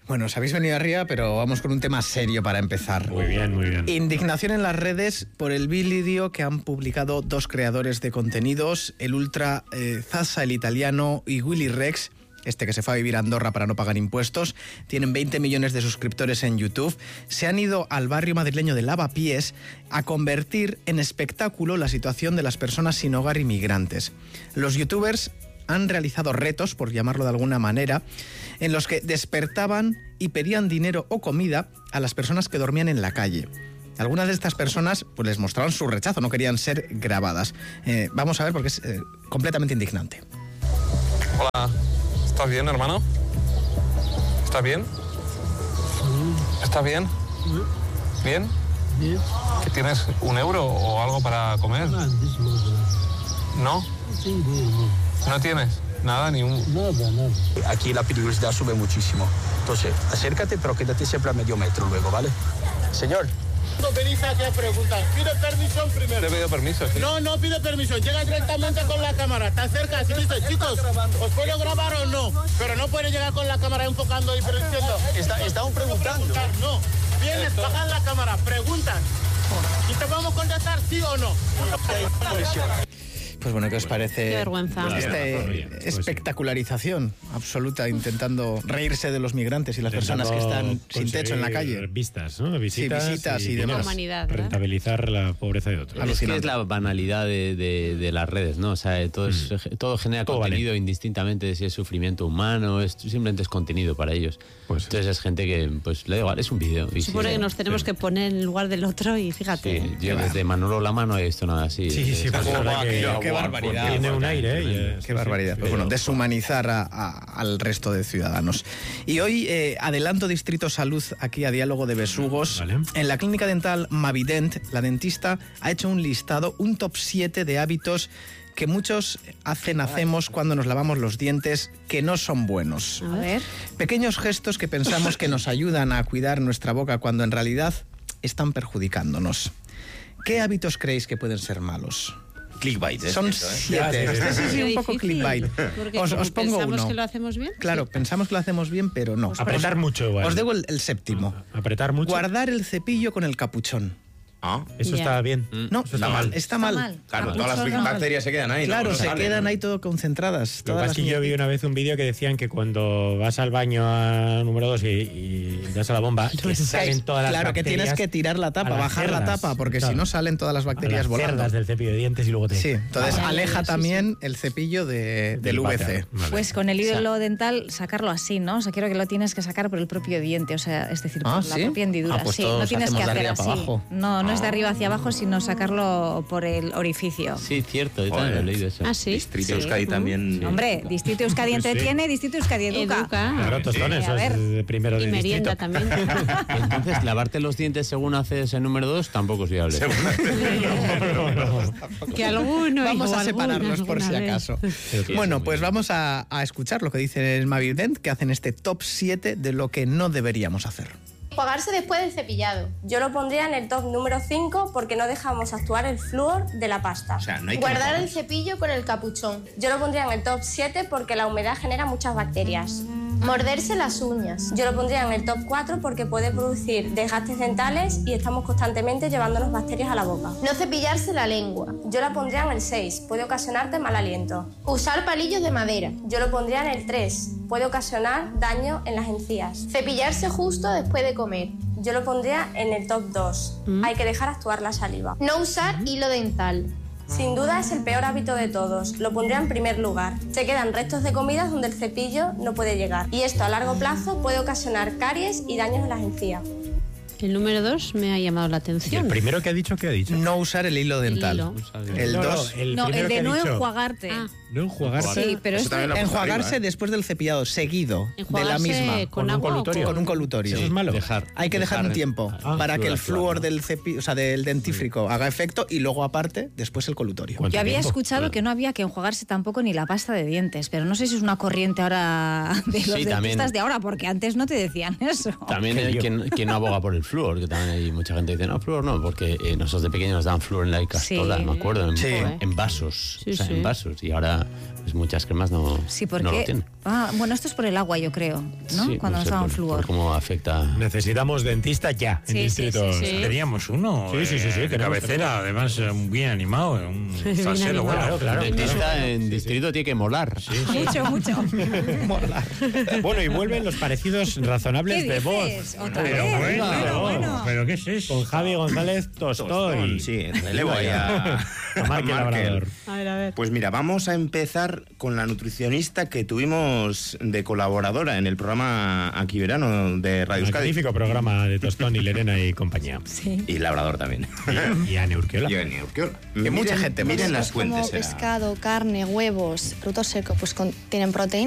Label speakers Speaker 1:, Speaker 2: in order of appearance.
Speaker 1: Bueno, os habéis venido arriba, pero vamos con un tema serio para empezar.
Speaker 2: Muy bien, muy bien.
Speaker 1: Indignación en las redes por el vídeo que han publicado dos creadores de contenidos, el ultra Zaza, el italiano, y Willy Rex, que se fue a vivir a Andorra para no pagar impuestos. Tienen 20 millones de suscriptores en YouTube. Se han ido al barrio madrileño de Lavapiés a convertir en espectáculo la situación de las personas sin hogar y migrantes. Los youtubers han realizado retos, por llamarlo de alguna manera, en los que despertaban y pedían dinero o comida a las personas que dormían en la calle. Algunas de estas personas pues les mostraron su rechazo, no querían ser grabadas. Vamos a ver porque es completamente indignante.
Speaker 3: Hola, ¿estás bien, hermano? ¿Estás bien? ¿Estás bien? ¿Bien? ¿Que tienes un euro o algo para comer? ¿No? ¿No tienes? Nada, ni un...
Speaker 4: Nada. Aquí la peligrosidad sube muchísimo. Entonces, acércate, pero quédate siempre a medio metro luego, ¿vale? Señor.
Speaker 5: No venís aquí a preguntar. Pide permiso primero.
Speaker 3: Te he pedido permiso, sí.
Speaker 5: No pide permiso. Llega directamente con la cámara. Te acercas y dices, chicos, ¿os puedo grabar o no? Pero no puedes llegar con la cámara enfocando y diciendo...
Speaker 4: Estamos preguntando.
Speaker 5: No. Vienes, bajas la cámara, preguntas. Y te vamos a contestar sí o no.
Speaker 1: Pues bueno, ¿qué os parece?
Speaker 6: Qué vergüenza.
Speaker 1: Espectacularización absoluta, intentando reírse de los migrantes y las personas que están sin techo en la calle.
Speaker 2: Vistas, ¿no? Visitas
Speaker 1: y demás.
Speaker 6: La humanidad, ¿verdad?
Speaker 2: Rentabilizar la pobreza de otros.
Speaker 7: Es que es la banalidad de las redes, ¿no? O sea, todo genera todo contenido indistintamente de si es sufrimiento humano, simplemente es contenido para ellos.
Speaker 2: Pues,
Speaker 7: entonces es gente que pues le da igual, es un vídeo.
Speaker 6: Supone que nos tenemos que poner en el lugar del otro y fíjate.
Speaker 7: Sí, yo desde Manolo Lama no he visto nada así.
Speaker 2: Sí, pues
Speaker 1: qué barbaridad.
Speaker 2: Tiene un aire,
Speaker 1: qué barbaridad. Pues bueno, deshumanizar al resto de ciudadanos. Y hoy adelanto Distrito Salud aquí a Diálogo de Besugos.
Speaker 2: Vale.
Speaker 1: En la clínica dental Mavident, la dentista ha hecho un listado, un top 7 de hábitos que muchos hacemos cuando nos lavamos los dientes que no son buenos.
Speaker 6: A ver.
Speaker 1: Pequeños gestos que pensamos que nos ayudan a cuidar nuestra boca cuando en realidad están perjudicándonos. ¿Qué hábitos creéis que pueden ser malos?
Speaker 8: Clickbait,
Speaker 1: Son 7. Sí, un poco clickbait. Os pongo
Speaker 6: ¿Pensamos
Speaker 1: uno.
Speaker 6: que lo hacemos bien?
Speaker 1: Claro, pensamos que lo hacemos bien, pero no.
Speaker 2: Apretar mucho igual.
Speaker 1: Os debo el séptimo.
Speaker 2: Apretar mucho.
Speaker 1: Guardar el cepillo con el capuchón.
Speaker 2: Eso está bien.
Speaker 1: No,
Speaker 2: eso está mal.
Speaker 1: Está mal.
Speaker 8: Claro, todas las bacterias se quedan ahí.
Speaker 1: Claro,
Speaker 8: no
Speaker 1: se
Speaker 8: salen,
Speaker 1: quedan
Speaker 8: ¿no?
Speaker 1: ahí todo concentradas.
Speaker 2: Lo que pasa es que yo vi una vez un vídeo que decían que cuando vas al baño a número 2 y das a la bomba, que salen todas las
Speaker 1: Claro,
Speaker 2: bacterias.
Speaker 1: que tienes que tirar la tapa, bajar la tapa, porque si no salen todas las bacterias volando.
Speaker 2: Cerdas del cepillo de dientes y luego te...
Speaker 1: Sí, entonces aleja también el cepillo del VC.
Speaker 2: Vale.
Speaker 9: Pues con el hilo dental sacarlo así, ¿no? O sea, quiero que lo tienes que sacar por el propio diente, o sea, es decir, por la
Speaker 1: ¿sí?
Speaker 9: propia hendidura.
Speaker 1: Pues
Speaker 9: sí,
Speaker 1: todos
Speaker 9: no tienes que
Speaker 1: hacemos de
Speaker 9: hacer
Speaker 1: arriba
Speaker 9: así.
Speaker 1: para abajo.
Speaker 9: No es de arriba hacia abajo, sino sacarlo por el orificio.
Speaker 7: Sí, cierto, yo también lo he leído eso.
Speaker 6: Ah, sí.
Speaker 8: Distrito Euskadi también.
Speaker 9: Hombre, Distrito Euskadi entretiene, Distrito Euskadi educa.
Speaker 2: Claro, tostones,
Speaker 9: A ver.
Speaker 2: eso es de primero de
Speaker 6: Y merienda
Speaker 2: distrito.
Speaker 6: también.
Speaker 7: Entonces, lavarte los dientes según haces el número 2 tampoco es viable.
Speaker 6: Que alguno...
Speaker 1: Vamos
Speaker 6: o
Speaker 1: a separarlos
Speaker 6: alguna
Speaker 1: por si
Speaker 6: alguna vez.
Speaker 1: acaso.
Speaker 7: Sí,
Speaker 1: Bueno,
Speaker 7: muy
Speaker 1: pues
Speaker 7: bien.
Speaker 1: vamos a escuchar lo que dice el Mavident, que hacen este top 7 de lo que no deberíamos hacer.
Speaker 10: Enjuagarse después del cepillado. Yo lo pondría en el top número 5 porque no dejamos actuar el flúor de la pasta.
Speaker 8: O sea, no hay que
Speaker 10: Guardar
Speaker 8: mojar.
Speaker 10: el cepillo con el capuchón. Yo lo pondría en el top 7 porque la humedad genera muchas bacterias. Morderse las uñas. Yo lo pondría en el top 4 porque puede producir desgastes dentales y estamos constantemente llevándonos bacterias a la boca. No cepillarse la lengua. Yo la pondría en el 6. Puede ocasionarte mal aliento. Usar palillos de madera. Yo lo pondría en el 3. Puede ocasionar daño en las encías. Cepillarse justo después de comer. Yo lo pondría en el top 2. Hay que dejar actuar la saliva. No usar hilo dental. Sin duda es el peor hábito de todos. Lo pondría en primer lugar. Se quedan restos de comidas donde el cepillo no puede llegar. Y esto a largo plazo puede ocasionar caries y daños en las encías.
Speaker 6: El número 2 me ha llamado la
Speaker 2: ¿Y el
Speaker 6: atención.
Speaker 2: primero que ha dicho qué ha dicho?
Speaker 1: No usar el hilo dental.
Speaker 6: hilo.
Speaker 1: El 2.
Speaker 9: No, el de no enjuagarte.
Speaker 2: No enjuagarse.
Speaker 9: Sí, pero
Speaker 8: Eso también lo pongo
Speaker 1: Enjuagarse
Speaker 8: arriba,
Speaker 1: después del cepillado, seguido de la
Speaker 6: Enjuagarse
Speaker 1: misma.
Speaker 6: con
Speaker 2: un
Speaker 6: agua o
Speaker 2: colutorio.
Speaker 1: Con un colutorio.
Speaker 2: Eso es malo.
Speaker 1: Hay que dejar un tiempo para que el flúor del cepillo, o sea, del dentífrico haga efecto y luego aparte después el colutorio.
Speaker 2: ¿Cuánto
Speaker 9: Yo había
Speaker 2: tiempo?
Speaker 9: escuchado que no había que enjuagarse tampoco ni la pasta de dientes, pero no sé si es una corriente ahora de los
Speaker 7: Sí, también.
Speaker 9: dentistas de ahora, porque antes no te decían eso.
Speaker 7: También hay quien no aboga por el flúor, que también hay mucha gente que dice, no, flúor no, porque nosotros de pequeños nos daban flúor en la Icastola,
Speaker 9: Sí.
Speaker 7: me acuerdo,
Speaker 1: Sí.
Speaker 7: en vasos,
Speaker 6: Sí,
Speaker 7: o sea,
Speaker 6: sí.
Speaker 7: en vasos, y ahora pues muchas cremas no,
Speaker 9: Sí,
Speaker 7: no lo
Speaker 9: porque
Speaker 7: tienen.
Speaker 9: Bueno, esto es por el agua, yo creo, ¿no?
Speaker 7: Sí,
Speaker 9: Cuando
Speaker 7: no
Speaker 9: nos
Speaker 7: sé
Speaker 9: daban
Speaker 7: por
Speaker 9: flúor.
Speaker 7: cómo afecta.
Speaker 2: Necesitamos dentista ya en
Speaker 9: Sí,
Speaker 2: distrito.
Speaker 9: sí, sí, sí.
Speaker 11: Teníamos uno.
Speaker 2: Sí,
Speaker 11: Cabecera, además, bien animado. Un
Speaker 6: Bien
Speaker 11: salsero,
Speaker 6: animado.
Speaker 11: bueno.
Speaker 7: El dentista en distrito tiene que molar.
Speaker 9: Mucho.
Speaker 2: Bueno, y vuelven los parecidos razonables
Speaker 9: ¿Qué
Speaker 2: de voz.
Speaker 9: dices? ¿Otra
Speaker 11: Pero
Speaker 9: vez?
Speaker 11: bueno, ¿pero qué es eso?
Speaker 2: Con Javi González Tostoy.
Speaker 8: Sí, relevo ahí a
Speaker 2: Marque Labrador.
Speaker 6: A ver.
Speaker 8: Pues mira, vamos a empezar con la nutricionista que tuvimos de colaboradora en el programa Aquí Verano de Radio Euskadi.
Speaker 2: Magnífico programa de Tostón y Lerena y compañía.
Speaker 8: Y Labrador también.
Speaker 2: Y Ane Urquiola.
Speaker 8: Y Ane Urquiola.
Speaker 1: Que mucha gente más.
Speaker 8: Miren las
Speaker 12: Como
Speaker 8: fuentes. era-
Speaker 12: pescado, carne, huevos, frutos secos, pues tienen proteína.